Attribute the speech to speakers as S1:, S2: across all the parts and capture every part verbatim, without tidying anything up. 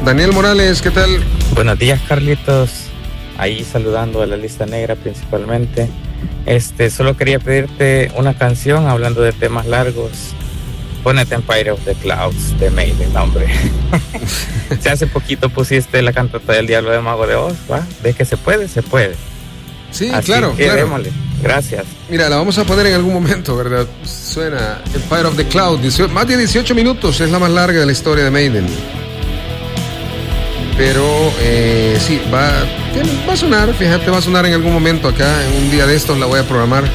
S1: Daniel Morales, ¿qué tal?
S2: Buenos días, Carlitos. Ahí saludando a la lista negra principalmente. Este, solo quería pedirte una canción hablando de temas largos. Ponete Empire of the Clouds de Maiden, hombre. Si hace poquito pusiste la cantata del Diablo de Mago de Oz, ¿va? De que se puede, se puede.
S1: Sí,
S2: así
S1: claro,
S2: que
S1: claro.
S2: démosle. Gracias.
S1: Mira, la vamos a poner en algún momento, ¿verdad? Suena Empire of the Clouds. Más de dieciocho minutos, es la más larga de la historia de Maiden. Pero eh, sí, va, va a sonar, fíjate, va a sonar en algún momento acá, en un día de estos la voy a programar.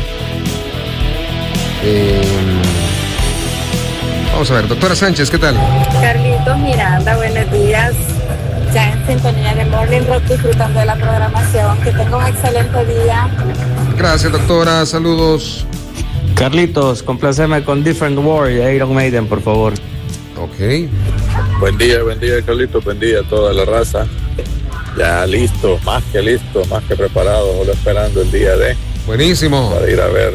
S1: Eh, vamos a ver, doctora Sánchez, ¿qué tal?
S3: Carlitos Miranda, buenos días. Ya en sintonía de Morning Rock, disfrutando de la programación. Que tenga un excelente día.
S1: Gracias, doctora, saludos.
S4: Carlitos, compláceme con Different War y Iron Maiden, por favor.
S1: Ok.
S5: Buen día, buen día, Carlitos, buen día a toda la raza. Ya listo, más que listo, más que preparado, solo esperando el día de.
S1: Buenísimo.
S5: Para ir a ver,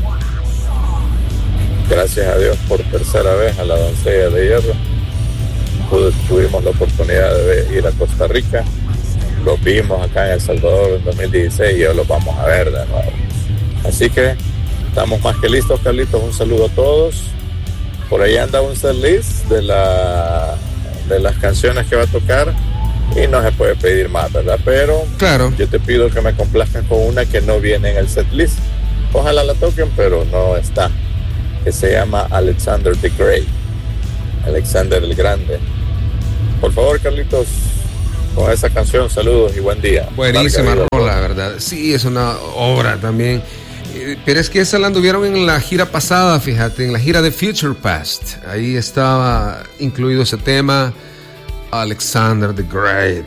S5: gracias a Dios, por tercera vez a la Doncella de Hierro. Tuvimos la oportunidad de ir a Costa Rica, los vimos acá en El Salvador en dos mil dieciséis y hoy los vamos a ver de nuevo. Así que estamos más que listos, Carlitos, un saludo a todos. Por ahí anda un set list de, la, de las canciones que va a tocar y no se puede pedir más, ¿verdad? Pero
S1: claro,
S5: yo te pido que me complazcan con una que no viene en el set list. Ojalá la toquen, pero no está, que se llama Alexander the Great, Alexander el Grande. Por favor, Carlitos, con esa canción, saludos y buen día.
S1: Buenísima rola, la verdad. Sí, es una obra también. Pero es que esa la anduvieron en la gira pasada, fíjate, en la gira de Future Past. Ahí estaba incluido ese tema, Alexander the Great.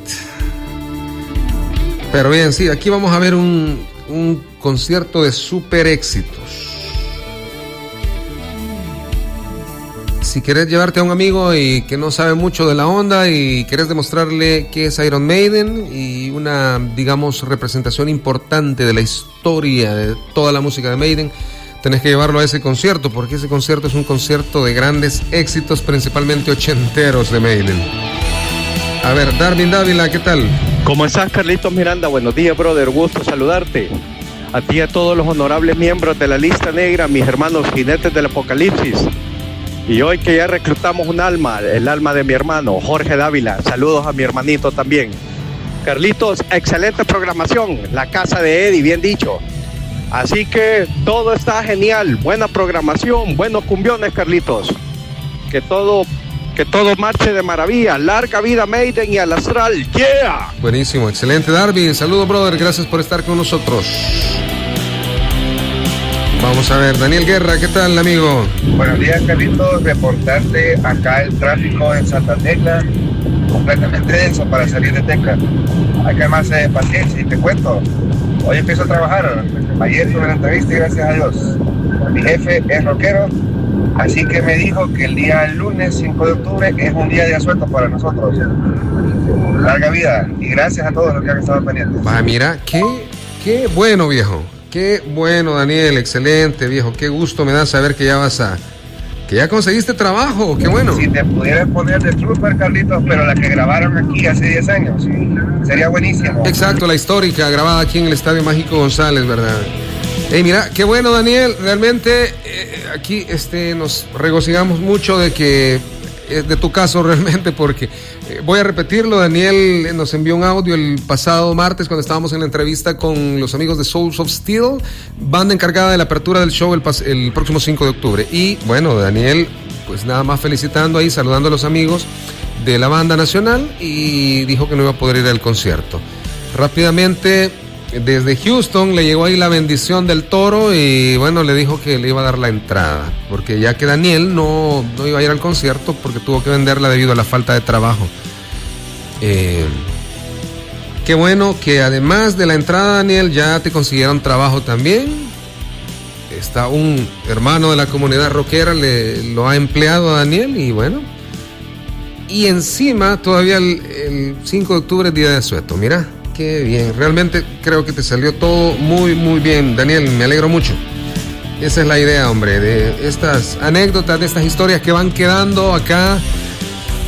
S1: Pero bien, sí, aquí vamos a ver un, un concierto de super éxitos. Si querés llevarte a un amigo y que no sabe mucho de la onda y querés demostrarle qué es Iron Maiden y una, digamos, representación importante de la historia de toda la música de Maiden, tenés que llevarlo a ese concierto, porque ese concierto es un concierto de grandes éxitos, principalmente ochenteros de Maiden. A ver, Darwin Dávila, ¿qué tal?
S6: ¿Cómo estás, Carlitos Miranda? Buenos días, brother, gusto saludarte. A ti y a todos los honorables miembros de la lista negra, mis hermanos jinetes del apocalipsis. Y hoy que ya reclutamos un alma, el alma de mi hermano, Jorge Dávila. Saludos a mi hermanito también. Carlitos, excelente programación. La casa de Eddie, bien dicho. Así que todo está genial. Buena programación, buenos cumbiones, Carlitos. Que todo, que todo marche de maravilla. Larga vida Maiden y al astral. ¡Yeah!
S1: Buenísimo, excelente, Darwin. Saludos, brother. Gracias por estar con nosotros. Vamos a ver, Daniel Guerra, ¿qué tal, amigo?
S7: Buenos días, Carlitos. Reportarte acá el tráfico en Santa Tecla, completamente denso para salir de Tecla. Hay que más eh, paciencia y te cuento. Hoy empiezo a trabajar. Ayer tuve una entrevista y gracias a Dios. Mi jefe es rockero, así que me dijo que el día lunes cinco de octubre es un día de asueto para nosotros. Larga vida y gracias a todos los que han estado pendientes.
S1: Va, mira, qué, qué bueno, viejo. Qué bueno, Daniel, excelente, viejo. Qué gusto me da saber que ya vas a... que ya conseguiste trabajo, qué bueno.
S7: Si te pudieras poner de Trooper, Carlitos, pero la que grabaron aquí hace diez años, sería buenísimo.
S1: Exacto, la histórica, grabada aquí en el Estadio Mágico González, ¿verdad? Hey, mira, qué bueno, Daniel. Realmente eh, aquí este, nos regocijamos mucho de que... de tu caso realmente, porque eh, voy a repetirlo. Daniel nos envió un audio el pasado martes cuando estábamos en la entrevista con los amigos de Souls of Steel, banda encargada de la apertura del show el, pas- el próximo cinco de octubre. Y bueno, Daniel, pues nada más felicitando ahí, saludando a los amigos de la banda nacional, y dijo que no iba a poder ir al concierto. Rápidamente desde Houston le llegó ahí la bendición del Toro y bueno, le dijo que le iba a dar la entrada, porque ya que Daniel no, no iba a ir al concierto porque tuvo que venderla debido a la falta de trabajo. Eh, qué bueno que además de la entrada, Daniel, ya te consiguieron trabajo también. Está un hermano de la comunidad rockera, le, lo ha empleado a Daniel y bueno. Y encima todavía el, el cinco de octubre es día de asueto, mira. Qué bien, realmente creo que te salió todo muy, muy bien, Daniel, me alegro mucho. Esa es la idea, hombre, de estas anécdotas, de estas historias que van quedando acá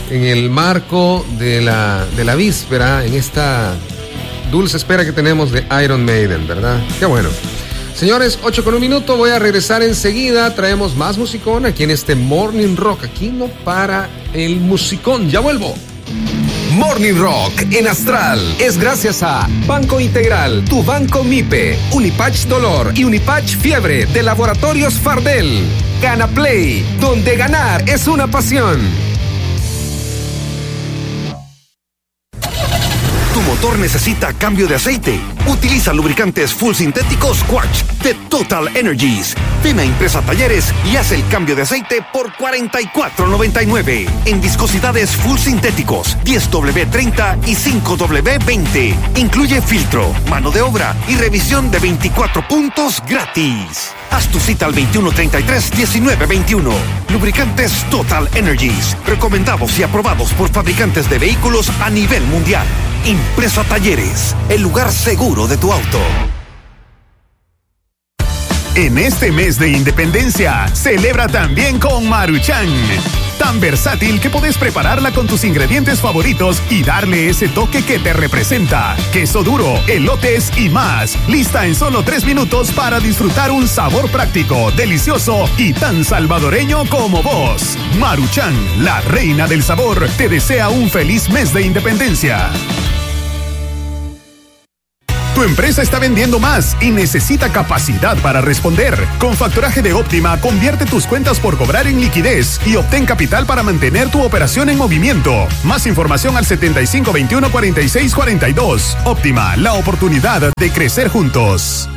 S1: en el marco de la, de la víspera, en esta dulce espera que tenemos de Iron Maiden, ¿verdad? Qué bueno. Señores, ocho con un minuto, voy a regresar enseguida. Traemos más musicón aquí en este Morning Rock. Aquí no para el musicón. Ya vuelvo.
S8: Morning Rock en Astral es gracias a Banco Integral, tu banco MIPE, Unipatch Dolor y Unipatch Fiebre de Laboratorios Fardel. Gana Play, donde ganar es una pasión.
S9: Tu motor necesita cambio de aceite. Utiliza lubricantes full sintéticos Quatch de Total Energies. Ven a Impresa Talleres y haz el cambio de aceite por cuarenta y cuatro noventa y nueve. En viscosidades full sintéticos diez W treinta y cinco W veinte. Incluye filtro, mano de obra y revisión de veinticuatro puntos gratis. Haz tu cita al veintiuno treinta y tres diecinueve veintiuno. Lubricantes Total Energies. Recomendados y aprobados por fabricantes de vehículos a nivel mundial. Impresa Talleres, el lugar seguro de tu auto.
S10: En este mes de independencia, celebra también con Maruchan. Tan versátil que puedes prepararla con tus ingredientes favoritos y darle ese toque que te representa. Queso duro, elotes y más. Lista en solo tres minutos para disfrutar un sabor práctico, delicioso y tan salvadoreño como vos. Maruchan, la reina del sabor, te desea un feliz mes de independencia. Tu empresa está vendiendo más y necesita capacidad para responder. Con Factoraje de Óptima, convierte tus cuentas por cobrar en liquidez y obtén capital para mantener tu operación en movimiento. Más información al setenta y cinco veintiuno cuarenta y seis cuarenta y dos. Óptima, la oportunidad de crecer juntos.